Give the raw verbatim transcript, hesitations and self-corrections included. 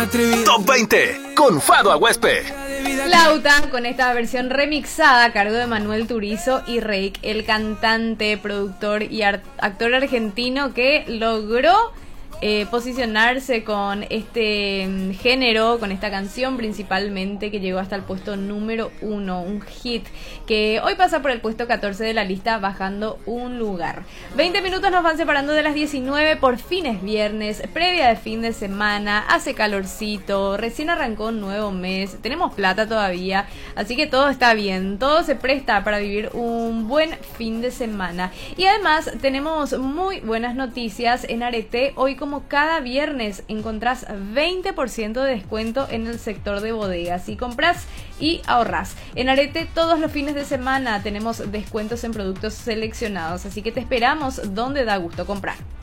Top veinte con Fado Aguespe. Lauta con esta versión remixada a cargo de Manuel Turizo y Reik, el cantante, productor y actor argentino que logró Eh, posicionarse con este mm, género, con esta canción principalmente, que llegó hasta el puesto número uno, un hit que hoy pasa por el puesto catorce de la lista, bajando un lugar. veinte minutos nos van separando de las diecinueve, por fin es viernes, previa de fin de semana, hace calorcito, recién arrancó un nuevo mes, tenemos plata todavía, así que todo está bien, todo se presta para vivir un buen fin de semana. Y además tenemos muy buenas noticias en Arete. Hoy, como Como cada viernes, encontrás veinte por ciento de descuento en el sector de bodegas. Si compras y ahorrás. En Arete todos los fines de semana tenemos descuentos en productos seleccionados, así que te esperamos donde da gusto comprar.